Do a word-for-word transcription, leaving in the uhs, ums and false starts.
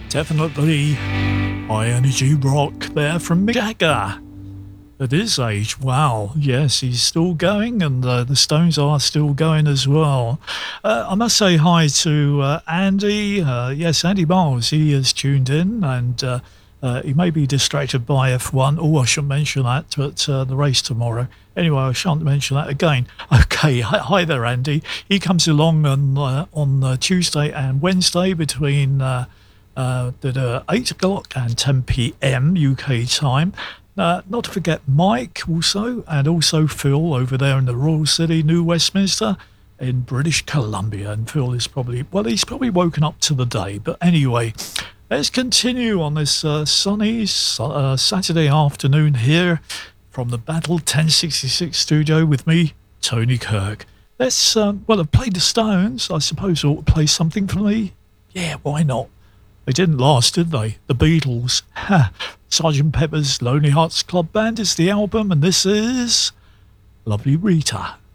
Definitely high energy rock there from Mick Jagger. At his age, wow, yes, he's still going, and uh, the Stones are still going as well. Uh, I must say hi to uh, Andy. Uh, yes, Andy Miles, he is tuned in, and uh, uh, he may be distracted by F one. Oh, I shouldn't mention that, but uh, the race tomorrow. Anyway, I shan't mention that again. Okay, hi, hi there, Andy. He comes along on, uh, on uh, Tuesday and Wednesday between uh, uh, the, uh, eight o'clock and ten p.m. U K time. Uh, not to forget Mike also, and also Phil over there in the Royal City, New Westminster in British Columbia. And Phil is probably, well, he's probably woken up to the day. But anyway, let's continue on this uh, sunny uh, Saturday afternoon here from the Battle ten sixty-six studio with me, Tony Kirk. Let's, um, well, I've played the Stones. I suppose I ought to play something for me. Yeah, why not? They didn't last, did they? The Beatles. Sergeant Pepper's Lonely Hearts Club Band is the album, and this is Lovely Rita.